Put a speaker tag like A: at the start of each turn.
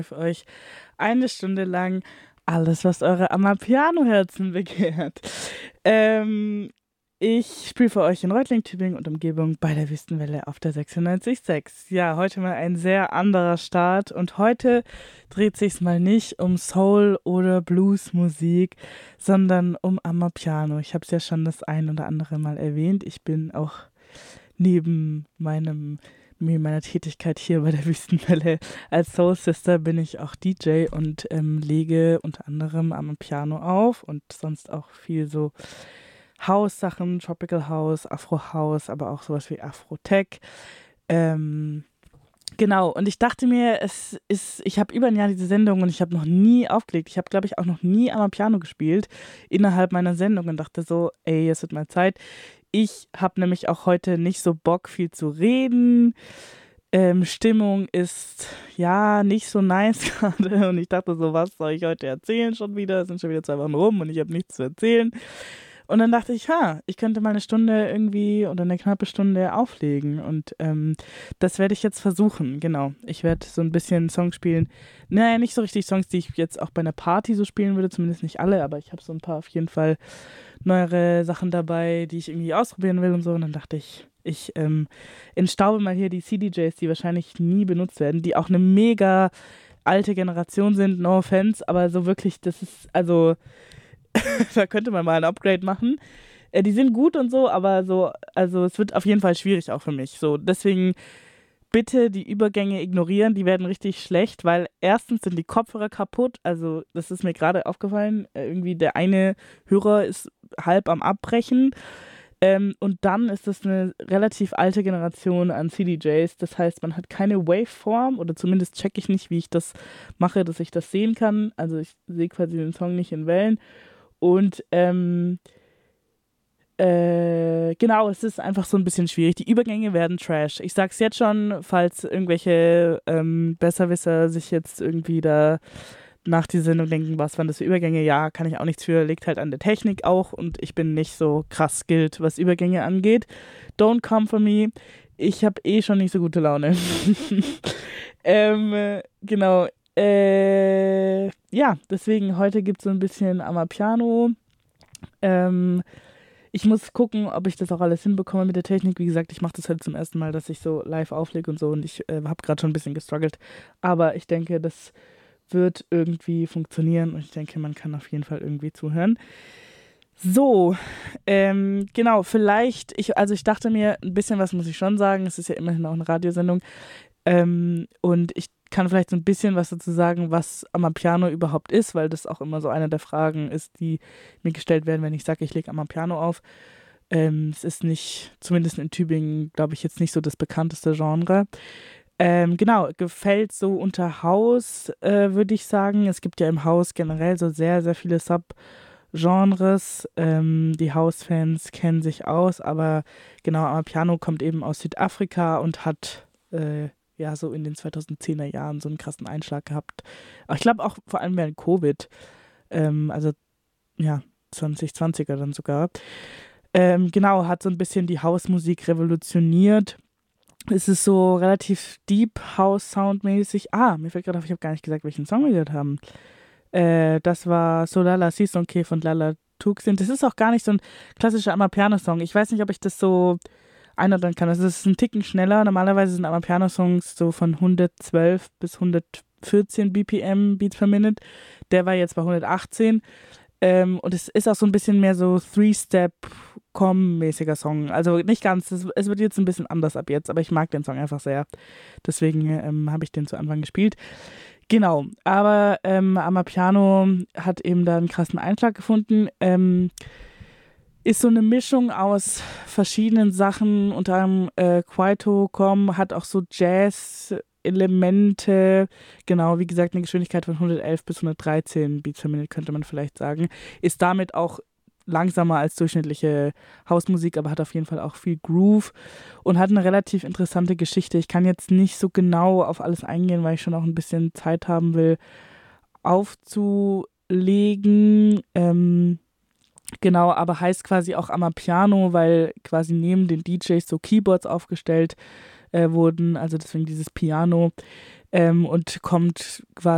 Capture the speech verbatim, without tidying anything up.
A: für euch eine Stunde lang alles, was eure Amapiano-Herzen begehrt. Ähm, ich spiele für euch in Reutling, Tübingen und Umgebung bei der Wüstenwelle auf der sechsundneunzig Komma sechs. Ja, heute mal ein sehr anderer Start und heute dreht sich's mal nicht um Soul- oder Bluesmusik, sondern um Amapiano. Ich habe es ja schon das ein oder andere Mal erwähnt. Ich bin auch neben meinem neben meiner Tätigkeit hier bei der Wüstenwelle als Soul Sister bin ich auch D J und ähm, lege unter anderem am Piano auf und sonst auch viel so House-Sachen, Tropical House, Afro House, aber auch sowas wie Afro-Tech. Ähm, genau, und ich dachte mir, es ist, ich habe über ein Jahr diese Sendung und ich habe noch nie aufgelegt. Ich habe, glaube ich, auch noch nie am Piano gespielt innerhalb meiner Sendung und dachte so, ey, es wird mal Zeit. Ich habe nämlich auch heute nicht so Bock, viel zu reden. Ähm, Stimmung ist ja nicht so nice gerade und ich dachte so, was soll ich heute erzählen schon wieder? Es sind schon wieder zwei Wochen rum und ich habe nichts zu erzählen. Und dann dachte ich, ha, ich könnte mal eine Stunde irgendwie oder eine knappe Stunde auflegen und ähm, das werde ich jetzt versuchen, genau. Ich werde so ein bisschen Songs spielen. Naja, nicht so richtig Songs, die ich jetzt auch bei einer Party so spielen würde, zumindest nicht alle, aber ich habe so ein paar auf jeden Fall neuere Sachen dabei, die ich irgendwie ausprobieren will und so. Und dann dachte ich, ich ähm, entstaube mal hier die C D Js, die wahrscheinlich nie benutzt werden, die auch eine mega alte Generation sind, no offense, aber so wirklich, das ist, also da könnte man mal ein Upgrade machen. Äh, die sind gut und so, aber so, also es wird auf jeden Fall schwierig auch für mich. So, deswegen bitte die Übergänge ignorieren, die werden richtig schlecht, weil erstens sind die Kopfhörer kaputt, also das ist mir gerade aufgefallen, äh, irgendwie der eine Hörer ist halb am Abbrechen. Ähm, und dann ist das eine relativ alte Generation an C D Js. Das heißt, man hat keine Waveform oder zumindest checke ich nicht, wie ich das mache, dass ich das sehen kann. Also ich sehe quasi den Song nicht in Wellen. Und ähm, äh, genau, es ist einfach so ein bisschen schwierig. Die Übergänge werden Trash. Ich sag's jetzt schon, falls irgendwelche ähm, Besserwisser sich jetzt irgendwie da nach dieser Sendung denken, was waren das für Übergänge? Ja, kann ich auch nichts für, liegt halt an der Technik auch und ich bin nicht so krass skilled, was Übergänge angeht. Don't come for me. Ich habe eh schon nicht so gute Laune. ähm, äh, genau. Äh, ja, deswegen heute gibt es so ein bisschen Amapiano. Ähm, ich muss gucken, ob ich das auch alles hinbekomme mit der Technik. Wie gesagt, ich mache das halt zum ersten Mal, dass ich so live auflege und so und ich äh, habe gerade schon ein bisschen gestruggelt. Aber ich denke, das wird irgendwie funktionieren und ich denke, man kann auf jeden Fall irgendwie zuhören. So, ähm, genau, vielleicht, ich, also ich dachte mir, ein bisschen was muss ich schon sagen, es ist ja immerhin auch eine Radiosendung ähm, und ich kann vielleicht so ein bisschen was dazu sagen, was Amapiano überhaupt ist, weil das auch immer so eine der Fragen ist, die mir gestellt werden, wenn ich sage, ich lege Amapiano auf. Ähm, es ist nicht, zumindest in Tübingen, glaube ich, jetzt nicht so das bekannteste Genre. Ähm, genau, gefällt so unter House, äh, würde ich sagen. Es gibt ja im House generell so sehr, sehr viele Subgenres. Ähm, die House-Fans kennen sich aus, aber genau, Amapiano kommt eben aus Südafrika und hat äh, ja so in den zweitausendzehner Jahren so einen krassen Einschlag gehabt. Aber ich glaube auch vor allem während Covid, ähm, also ja, zwanzig zwanziger dann sogar. Ähm, genau, hat so ein bisschen die House-Musik revolutioniert. Es ist so relativ Deep House Sound-mäßig. Ah, mir fällt gerade auf, ich habe gar nicht gesagt, welchen Song wir gehört haben. Äh, das war Solala Sisonke von Lala Tuxin. Das ist auch gar nicht so ein klassischer Amapiano-Song. Ich weiß nicht, ob ich das so einordnen kann. Also es ist ein Ticken schneller. Normalerweise sind Amapiano-Songs so von hundertzwölf bis hundertvierzehn B P M, Beats per Minute. Der war jetzt bei hundertachtzehn. Ähm, und es ist auch so ein bisschen mehr so Three-Step-Com-mäßiger Song. Also nicht ganz, es, es wird jetzt ein bisschen anders ab jetzt, aber ich mag den Song einfach sehr. Deswegen ähm, habe ich den zu Anfang gespielt. Genau, aber ähm, Amapiano hat eben da einen krassen Einschlag gefunden. Ähm, ist so eine Mischung aus verschiedenen Sachen, unter anderem äh, Kwaito.com hat auch so Jazz-Elemente, genau, wie gesagt, eine Geschwindigkeit von hundertelf bis hundertdreizehn Beats per Minute könnte man vielleicht sagen. Ist damit auch langsamer als durchschnittliche Hausmusik, aber hat auf jeden Fall auch viel Groove und hat eine relativ interessante Geschichte. Ich kann jetzt nicht so genau auf alles eingehen, weil ich schon auch ein bisschen Zeit haben will, aufzulegen. Ähm, Genau, aber heißt quasi auch Amapiano, weil quasi neben den D Js so Keyboards aufgestellt äh, wurden, also deswegen dieses Piano ähm, und kommt quasi